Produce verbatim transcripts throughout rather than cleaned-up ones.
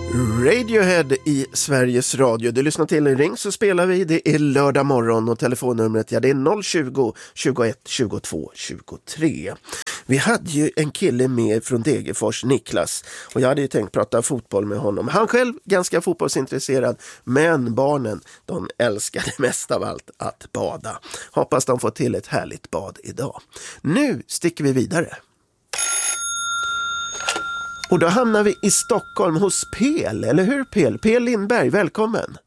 Radiohead i Sveriges Radio. Du lyssnar till Ring så spelar vi. Det är lördag morgon och telefonnumret, ja, det är noll tjugo, tjugoett, tjugotvå, tjugotre. Vi hade ju en kille med från Degerfors, Niklas, och jag hade ju tänkt prata fotboll med honom. Han själv ganska fotbollsintresserad, men barnen, de älskade mest av allt att bada. Hoppas de får till ett härligt bad idag. Nu sticker vi vidare. Och då hamnar vi i Stockholm hos Pel, eller hur Pel? Pel Lindberg, välkommen.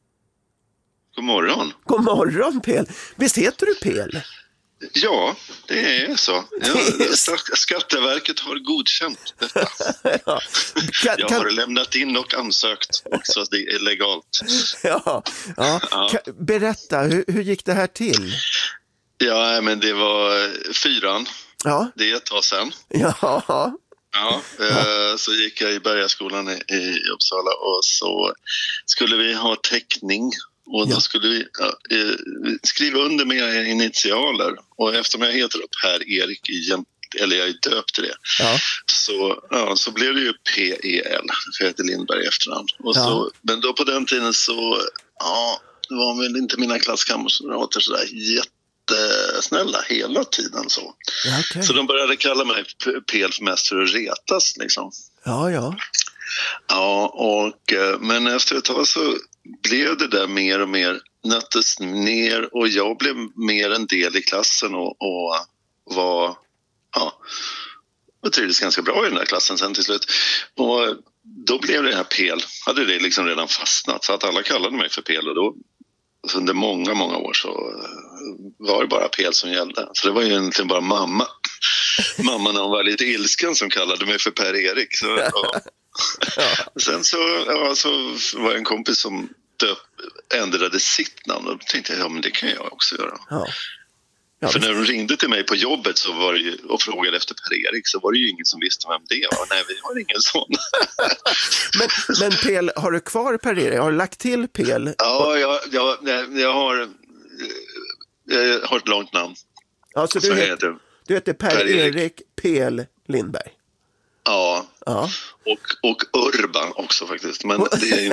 God morgon. God morgon Pel. Visst heter du Pel? Ja, det är så. Ja, Skatteverket har godkänt detta. ja. kan, Jag har kan... lämnat in och ansökt, så det är legalt. ja, ja. ja. Kan... Berätta, hur, hur gick det här till? Ja, men det var fyran. Ja. Det är ett tag sedan. Ja. Ja, eh, så gick jag i Bergaskolan i, i Uppsala och så skulle vi ha teckning och då ja. skulle vi ja, eh, skriva under med initialer, och eftersom jag heter Per-Erik, eller jag är döpt till det, ja. Så, ja, så blev det ju P E L, för jag heter Lindberg i efternamn. Och ja. så, men då på den tiden så, ja, det var väl inte mina klasskamrater sådär jätte snälla hela tiden så. Ja, okay. Så de började kalla mig Pel mest för att retas liksom. Ja, ja. Ja, och men efter ett tag så blev det där mer och mer nöttes ner, och jag blev mer en del i klassen och, och var ja, och trivdes ganska bra i den där klassen sen till slut. Och då blev det här Pel, hade det liksom redan fastnat, så att alla kallade mig för Pel, och då under många, många år så var det bara Pel som gällde. Så det var ju egentligen bara mamma. Mamma när hon var lite ilsken som kallade mig för Per-Erik. Så, ja. Ja. Sen så, ja, så var det en kompis som döp, ändrade sitt namn, och då tänkte jag, ja men det kan jag också göra. Ja. Ja, för när de ringde till mig på jobbet så var det ju, och frågade efter Per-Erik, så var det ju ingen som visste vem det var. Nej, vi har ingen sån. men, men Pel, har du kvar Per-Erik? Har du lagt till Pel? Ja, jag, jag, jag, har, jag har ett långt namn. Ja, så du, heter, heter, du heter Per-Erik Pel Lindberg? Ja, ja. Och, och Urban också faktiskt. Men det är ju...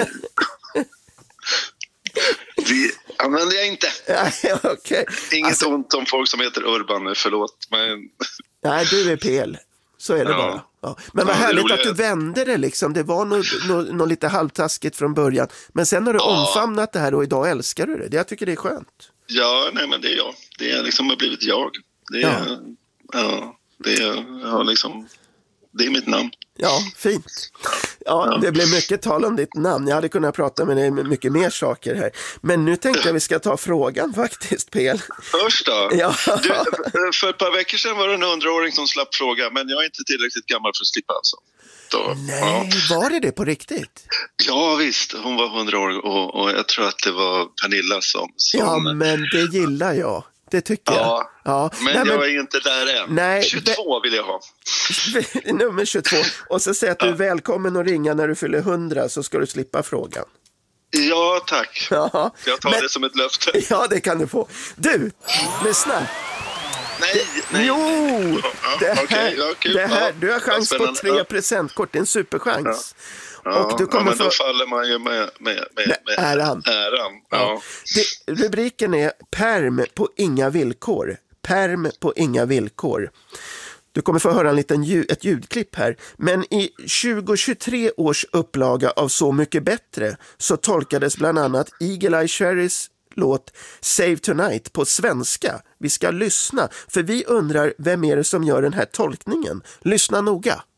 Det använder jag inte. Okay. Inget alltså... ont om folk som heter Urban, förlåt. Men... Nej, du är Pel. Så är det ja. bara. Ja. Men vad ja, härligt att du vände det liksom. Det var nog, nog, nog lite halvtaskigt från början. Men sen har du ja. omfamnat det här, och idag älskar du det. Jag tycker det är skönt. Ja, nej men det är jag. Det är liksom har blivit jag. Det är, ja. Ja, det är, jag har liksom... Det är mitt namn. Ja, fint. Ja, det blev mycket tal om ditt namn. Jag hade kunnat prata med dig med mycket mer saker här. Men nu tänkte jag vi ska ta frågan faktiskt, Pel. Först då? Ja. Du, för ett par veckor sedan var det en hundraåring som slapp fråga, men jag är inte tillräckligt gammal för att slippa alltså. Då, Nej, ja. Var det det på riktigt? Ja, visst. Hon var hundra år och, och jag tror att det var Pernilla som... som... Ja, men det gillar jag. Det tycker jag. Ja, ja. Men, nej, men jag är inte där än. Nej, tjugotvå vill jag ha. Nummer tjugotvå. Och så säger att du är välkommen att ringa när du fyller hundra, så ska du slippa frågan. Ja, tack. Ja. Jag tar men... det som ett löfte. Ja, det kan du få. Du, lyssna. Nej, det, nej. Jo, ja, det här, okay, ja, kul. det här, ja, du har chans på tre presentkort. Det är en superchans. Ja. Ja, och du kommer ja, men då få... faller man ju med, med, med, med äran. äran. Ja. Ja. Det, rubriken är Perm på inga villkor. Perm på inga villkor. Du kommer få höra en liten ljud, ett ljudklipp här. Men i tjugohundratjugotre års upplaga av Så mycket bättre så tolkades bland annat Eagle Eye Cherrys låt Save Tonight på svenska. Vi ska lyssna, för vi undrar vem är det som gör den här tolkningen. Lyssna noga.